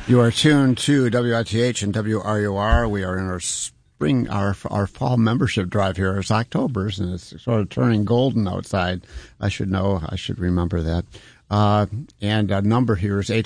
You are tuned to WITH and WRUR. We are in our spring, our fall membership drive here. It's October's, and it's sort of turning golden outside. I should know. I should remember that. And our number here is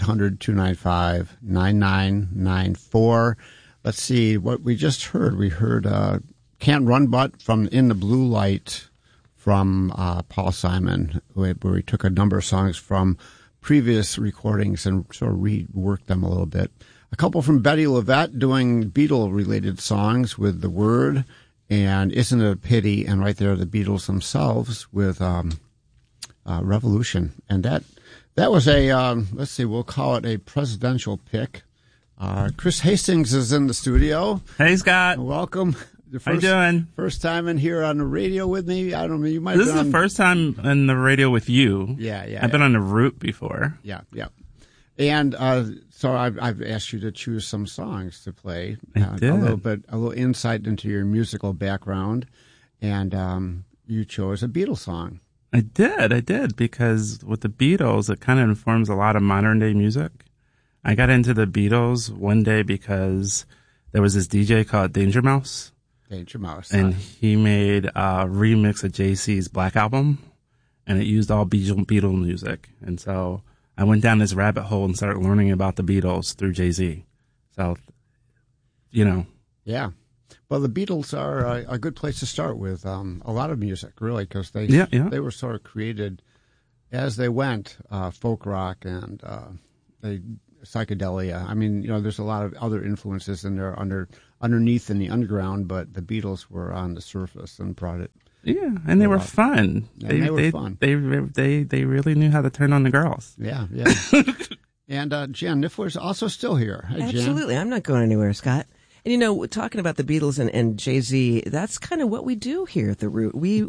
800-295-9994. Let's see what we just heard. We heard Can't Run But from In the Blue Light from Paul Simon, where we took a number of songs from previous recordings and sort of reworked them a little bit. A couple from Betty LaVette doing Beatle-related songs with The Word and Isn't It a Pity? And right there, the Beatles themselves with Revolution. And that was a, let's see, we'll call it a presidential pick. Chris Hastings is in the studio. Hey, Scott. Welcome. How you doing? First time in here on the radio with me. I don't know. You might. This is the first time on the radio with you. Yeah. I've been on the route before. Yeah. And so I've asked you to choose some songs to play. I did. A little insight into your musical background, and you chose a Beatles song. I did, because with the Beatles, it kind of informs a lot of modern day music. I got into the Beatles one day because there was this DJ called Danger Mouse. And he made a remix of JC's Black Album, and it used all Beatle music. And so I went down this rabbit hole and started learning about the Beatles through Jay-Z. So, Yeah. Well, the Beatles are a good place to start with a lot of music, really, because they were sort of created as they went, folk rock and psychedelia. I mean, there's a lot of other influences in there underneath in the underground, but the Beatles were on the surface and brought it. Yeah, and they were fun. They were fun. They really knew how to turn on the girls. Yeah. And Jan Niffler's also still here. Hey, absolutely. Jan. I'm not going anywhere, Scott. And talking about the Beatles and Jay-Z, that's kind of what we do here at The Root. We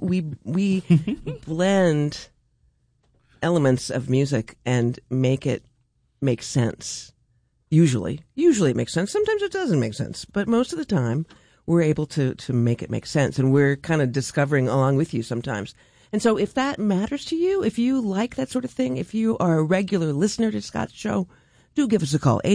blend elements of music and make it make sense. Usually it makes sense. Sometimes it doesn't make sense, but most of the time we're able to make it make sense, and we're kind of discovering along with you sometimes. And so if that matters to you, if you like that sort of thing, if you are a regular listener to Scott's show, do give us a call,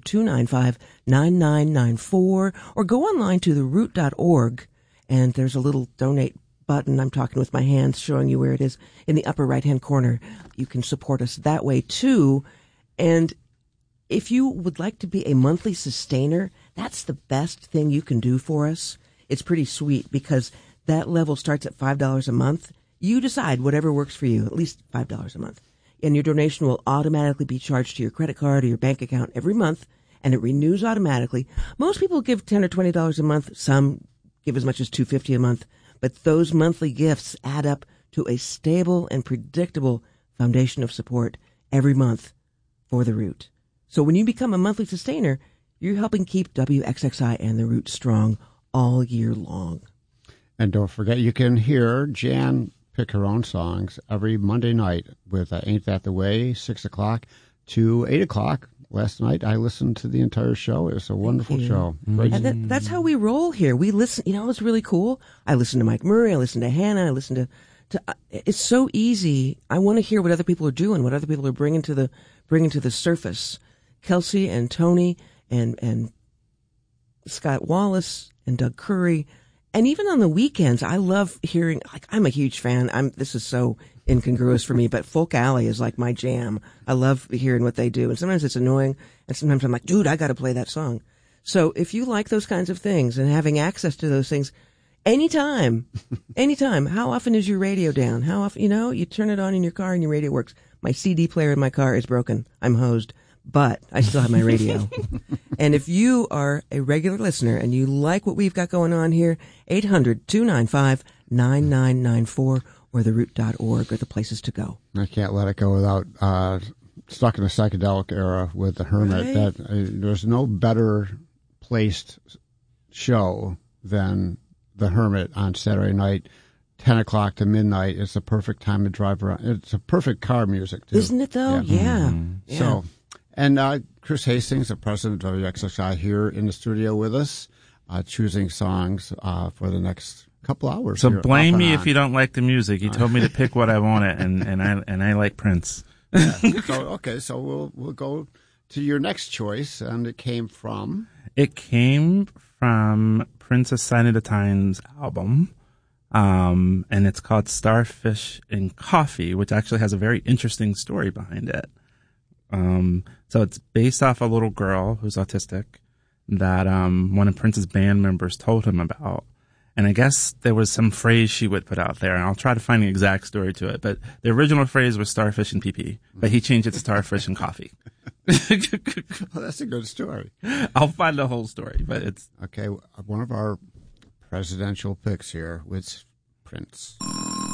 800-295-9994, or go online to theroot.org, and there's a little donate button. I'm talking with my hands, showing you where it is in the upper right-hand corner. You can support us that way, too. And if you would like to be a monthly sustainer, that's the best thing you can do for us. It's pretty sweet because that level starts at $5 a month. You decide whatever works for you, at least $5 a month. And your donation will automatically be charged to your credit card or your bank account every month, and it renews automatically. Most people give $10 or $20 a month. Some give as much as $250 a month. But those monthly gifts add up to a stable and predictable foundation of support every month for The Root. So when you become a monthly sustainer, you're helping keep WXXI and The Root strong all year long. And don't forget, you can hear Jan pick her own songs every Monday night with Ain't That the Way, 6 o'clock to 8 o'clock. Last night, I listened to the entire show. It was a wonderful show. And that's how we roll here. We listen. It's really cool. I listen to Mike Murray. I listen to Hannah. I listen to it's so easy. I want to hear what other people are doing, what other people are bringing to the surface. Kelsey and Tony and Scott Wallace and Doug Curry. And even on the weekends, I love hearing, I'm a huge fan. This is so incongruous for me, but Folk Alley is like my jam. I love hearing what they do. And sometimes it's annoying. And sometimes I'm like, dude, I got to play that song. So if you like those kinds of things and having access to those things, anytime, how often is your radio down? How often, you turn it on in your car and your radio works. My CD player in my car is broken. I'm hosed. But I still have my radio. And if you are a regular listener and you like what we've got going on here, 800-295-9994 or theroot.org are the places to go. I can't let it go without stuck in the psychedelic era with The Hermit. Right. There's no better placed show than The Hermit on Saturday night. 10 o'clock to midnight. It's the perfect time to drive around. It's a perfect car music, too. Isn't it, though? Yeah. Yeah. So, and Chris Hastings, the president of WXXI, here in the studio with us, choosing songs for the next couple hours. So blame me if you don't like the music. You told me to pick what I wanted, and I like Prince. Yeah. So we'll go to your next choice, and it came from? It came from Prince's Sign of the Times album, and it's called Starfish in Coffee, which actually has a very interesting story behind it. So it's based off a little girl who's autistic that one of Prince's band members told him about. And I guess there was some phrase she would put out there, and I'll try to find the exact story to it. But the original phrase was starfish and pee-pee, but he changed it to starfish and coffee. Well, that's a good story. I'll find the whole story, but it's... Okay, one of our presidential picks here was Prince.